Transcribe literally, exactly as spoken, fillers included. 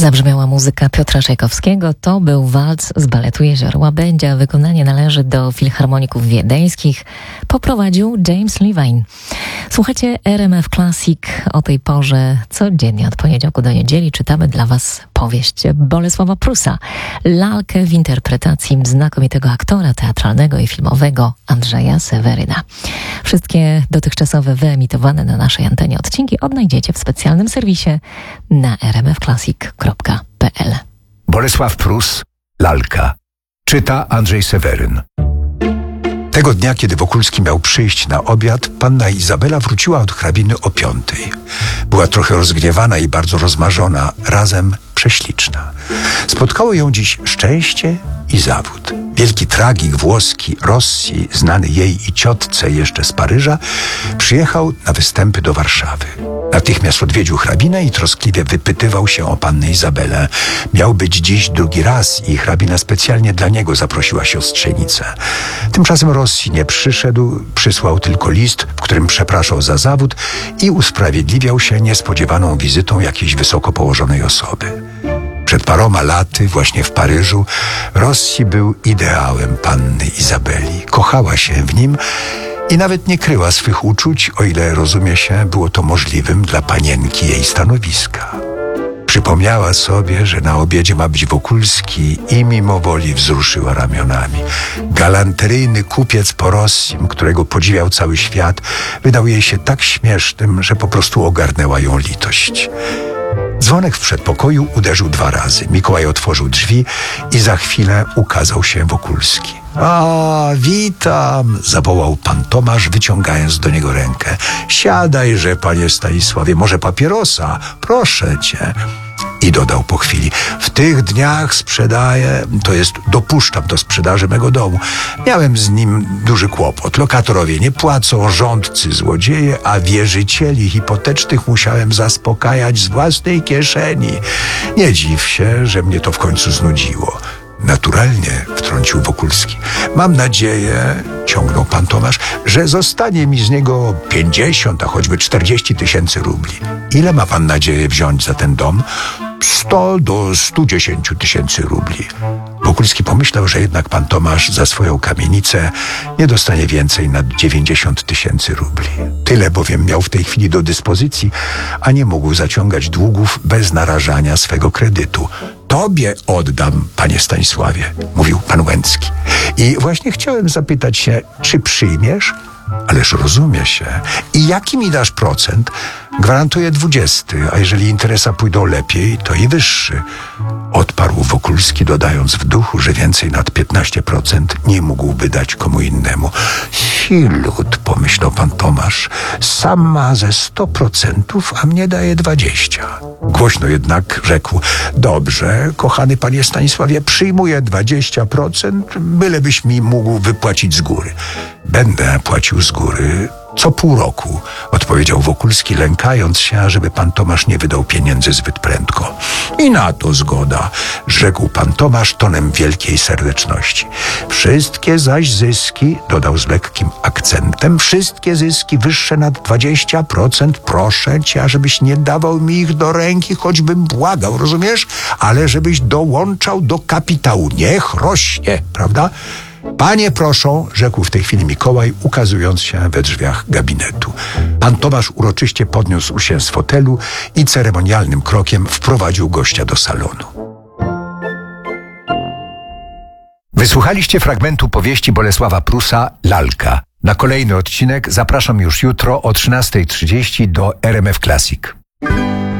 Zabrzmiała muzyka Piotra Czajkowskiego. To był walc z baletu Jezioro Łabędzia. Wykonanie należy do filharmoników wiedeńskich. Poprowadził James Levine. Słuchajcie R M F Classic. O tej porze codziennie od poniedziałku do niedzieli czytamy dla Was powieść Bolesława Prusa. Lalkę w interpretacji znakomitego aktora teatralnego i filmowego Andrzeja Seweryna. Wszystkie dotychczasowe wyemitowane na naszej antenie odcinki odnajdziecie w specjalnym serwisie na r m f classic kropka p l. Bolesław Prus, Lalka. Czyta Andrzej Seweryn. Tego dnia, kiedy Wokulski miał przyjść na obiad, panna Izabela wróciła od hrabiny o piątej. Była trochę rozgniewana i bardzo rozmarzona, razem prześliczna. Spotkało ją dziś szczęście i zawód. Wielki tragik włoski Rossi, znany jej i ciotce jeszcze z Paryża, przyjechał na występy do Warszawy. Natychmiast odwiedził hrabinę i troskliwie wypytywał się o pannę Izabelę. Miał być dziś drugi raz i hrabina specjalnie dla niego zaprosiła siostrzenicę. Tymczasem Rossi nie przyszedł, przysłał tylko list, w którym przepraszał za zawód i usprawiedliwiał się niespodziewaną wizytą jakiejś wysoko położonej osoby. Przed paroma laty, właśnie w Paryżu, Rossi był ideałem panny Izabeli. Kochała się w nim i nawet nie kryła swych uczuć, o ile, rozumie się, było to możliwym dla panienki jej stanowiska. Przypomniała sobie, że na obiedzie ma być Wokulski i mimowoli wzruszyła ramionami. Galanteryjny kupiec po Rossim, którego podziwiał cały świat, wydał jej się tak śmiesznym, że po prostu ogarnęła ją litość. Dzwonek w przedpokoju uderzył dwa razy. Mikołaj otworzył drzwi i za chwilę ukazał się Wokulski. A, witam, zawołał pan Tomasz, wyciągając do niego rękę. Siadajże, panie Stanisławie, może papierosa? Proszę cię. I dodał po chwili, w tych dniach sprzedaję, to jest dopuszczam do sprzedaży mego domu. Miałem z nim duży kłopot. Lokatorowie nie płacą, rządcy złodzieje, a wierzycieli hipotecznych musiałem zaspokajać z własnej kieszeni. Nie dziw się, że mnie to w końcu znudziło. Naturalnie, wtrącił Wokulski. Mam nadzieję, ciągnął pan Tomasz, że zostanie mi z niego pięćdziesiąt, a choćby czterdzieści tysięcy rubli. Ile ma pan nadzieję wziąć za ten dom? sto do stu dziesięciu tysięcy rubli. Wokulski pomyślał, że jednak pan Tomasz za swoją kamienicę nie dostanie więcej nad dziewięćdziesiąt tysięcy rubli. Tyle bowiem miał w tej chwili do dyspozycji, a nie mógł zaciągać długów bez narażania swego kredytu. Tobie oddam, panie Stanisławie, mówił pan Łęcki. I właśnie chciałem zapytać się, czy przyjmiesz? Ależ rozumie się. I jaki mi dasz procent? Gwarantuję dwudziesty, a jeżeli interesa pójdą lepiej, to i wyższy. Odparł Wokulski, dodając w duchu, że więcej nad piętnaście procent nie mógłby dać komu innemu. Silut, pomyślał pan Tomasz, sam ma ze sto procentów, a mnie daje dwadzieścia. Głośno jednak rzekł, dobrze, kochany panie Stanisławie, przyjmuję dwadzieścia procent, bylebyś mi mógł wypłacić z góry. Będę płacił z góry co pół roku, odpowiedział Wokulski, lękając się, żeby pan Tomasz nie wydał pieniędzy zbyt prędko. I na to zgoda, rzekł pan Tomasz tonem wielkiej serdeczności. Wszystkie zaś zyski, dodał z lekkim akcentem, wszystkie zyski wyższe nad dwadzieścia procent, proszę cię, żebyś nie dawał mi ich do ręki, choćbym błagał, rozumiesz? Ale żebyś dołączał do kapitału. Niech rośnie, prawda? Panie proszą, rzekł w tej chwili Mikołaj, ukazując się we drzwiach gabinetu. Pan Tomasz uroczyście podniósł się z fotelu i ceremonialnym krokiem wprowadził gościa do salonu. Wysłuchaliście fragmentu powieści Bolesława Prusa Lalka. Na kolejny odcinek zapraszam już jutro o trzynastej trzydzieści do R M F Classic.